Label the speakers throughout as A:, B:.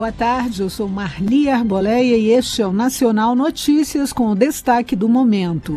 A: Boa tarde, eu sou Marli Arboleia e este é o Nacional Notícias com o destaque do momento.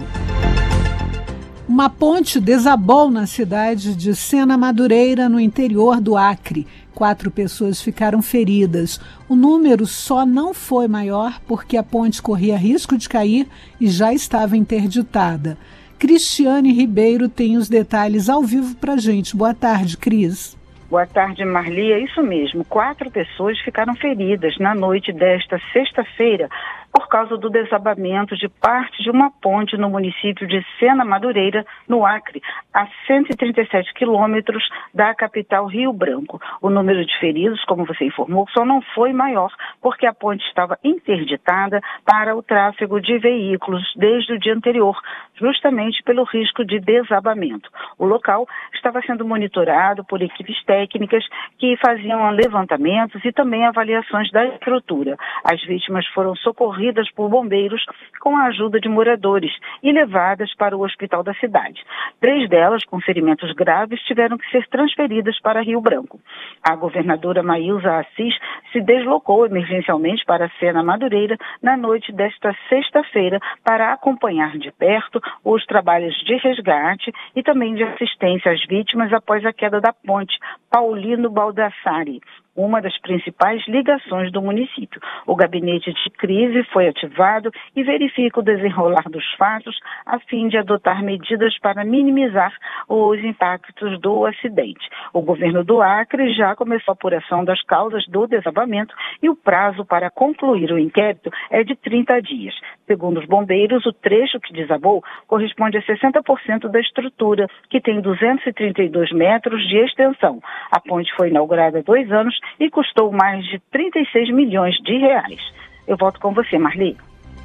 A: Uma ponte desabou na cidade de Sena Madureira, no interior do Acre. 4 pessoas ficaram feridas. O número só não foi maior porque a ponte corria risco de cair e já estava interditada. Cristiane Ribeiro tem os detalhes ao vivo para a gente. Boa tarde, Cris.
B: Boa tarde, Marli. É isso mesmo. 4 pessoas ficaram feridas na noite desta sexta-feira por causa do desabamento de parte de uma ponte no município de Sena Madureira, no Acre, a 137 quilômetros da capital Rio Branco. O número de feridos, como você informou, só não foi maior porque a ponte estava interditada para o tráfego de veículos desde o dia anterior, justamente pelo risco de desabamento. O local estava sendo monitorado por equipes técnicas que faziam levantamentos e também avaliações da estrutura. As vítimas foram socorridas por bombeiros com a ajuda de moradores e levadas para o hospital da cidade. 3 delas, com ferimentos graves, tiveram que ser transferidas para Rio Branco. A governadora Maílza Assis se deslocou emergencialmente para Sena Madureira na noite desta sexta-feira para acompanhar de perto os trabalhos de resgate e também de assistência às vítimas após a queda da ponte Paulino Baldassari, uma das principais ligações do município. O gabinete de crise foi ativado e verifica o desenrolar dos fatos a fim de adotar medidas para minimizar os impactos do acidente. O governo do Acre já começou a apuração das causas do desabamento e o prazo para concluir o inquérito é de 30 dias. Segundo os bombeiros, o trecho que desabou corresponde a 60% da estrutura, que tem 232 metros de extensão. A ponte foi inaugurada há 2 anos e custou mais de 36 milhões de reais. Eu volto com você, Marli.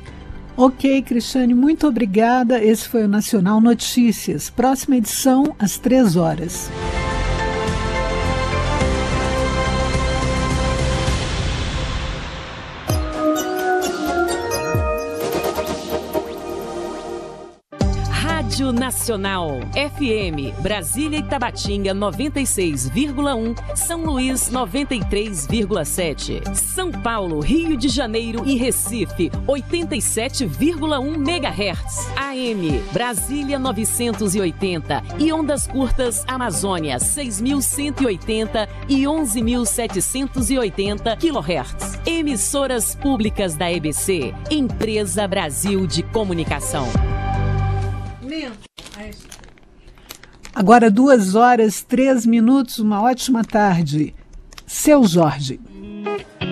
A: Ok, Cristiane, muito obrigada. Esse foi o Nacional Notícias. Próxima edição, às 3 horas.
C: Rádio Nacional, FM, Brasília e Tabatinga 96,1, São Luís 93,7, São Paulo, Rio de Janeiro e Recife 87,1 MHz, AM, Brasília 980 e ondas curtas Amazônia 6.180 e 11.780 kHz. Emissoras públicas da EBC, Empresa Brasil de Comunicação.
A: Agora 2 horas, 3 minutos, uma ótima tarde. Seu Jorge.